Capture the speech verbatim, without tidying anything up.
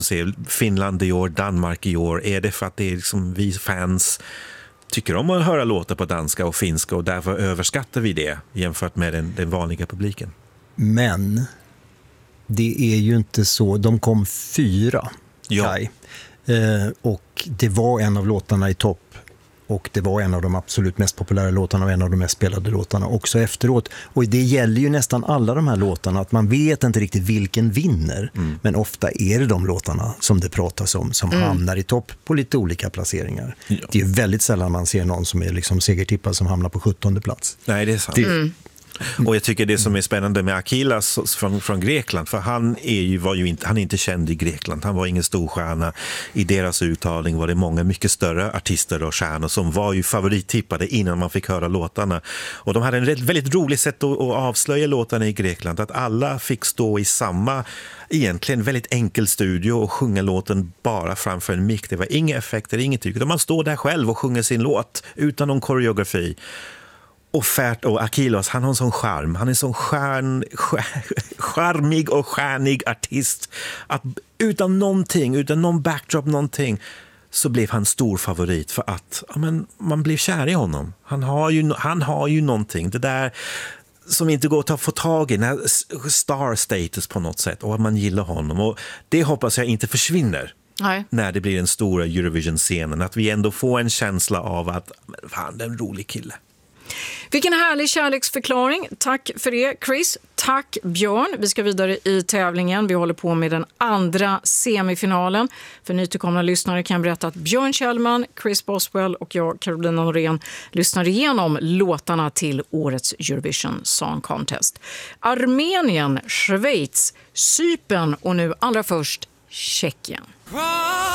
Se Finland i år, Danmark i år. Är det för att det är liksom vi fans tycker om att höra låtar på danska och finska och därför överskattar vi det jämfört med den, den vanliga publiken? Men det är ju inte så. De kom fyra, ja. Kai. Eh, och det var en av låtarna i topp. Och det var en av de absolut mest populära låtarna och en av de mest spelade låtarna också efteråt. Och det gäller ju nästan alla de här låtarna att man vet inte riktigt vilken vinner. Mm. Men ofta är det de låtarna som det pratas om som mm. hamnar i topp på lite olika placeringar. Ja. Det är väldigt sällan man ser någon som är liksom segertippad som hamnar på sjuttonde plats. Nej, det är sant. Det... Mm. Och jag tycker det som är spännande med Akilas från, från Grekland, för han är ju, var ju inte, han är inte känd i Grekland, han var ingen storstjärna. I deras uttagning var det många mycket större artister och stjärnor som var ju favorittippade innan man fick höra låtarna. Och de hade en väldigt rolig sätt att, att avslöja låtarna i Grekland, att alla fick stå i samma, egentligen väldigt enkel studio och sjunga låten bara framför en mick. Det var inga effekter, ingenting, utan man står där själv och sjunger sin låt utan någon koreografi. Och Färt och Akilos, han har en sån charm. Han är en sån stjärn, charmig och stjärnig artist. Att utan någonting, utan någon backdrop, någonting, så blev han stor favorit för att ja, men, man blev kär i honom. Han har ju, han har ju någonting. Det där som inte går att få tag i, star status på något sätt. Och att man gillar honom. Och det hoppas jag inte försvinner. Nej. När det blir den stora Eurovision-scenen. Att vi ändå får en känsla av att fan, det är en rolig kille. Vilken härlig kärleksförklaring. Tack för det, Chris. Tack, Björn. Vi ska vidare i tävlingen. Vi håller på med den andra semifinalen. För nytillkomna lyssnare kan jag berätta att Björn Kjellman, Chris Boswell och jag, Carolina Norén, lyssnar igenom låtarna till årets Eurovision Song Contest. Armenien, Schweiz, Cypern och nu allra först Tjeckien.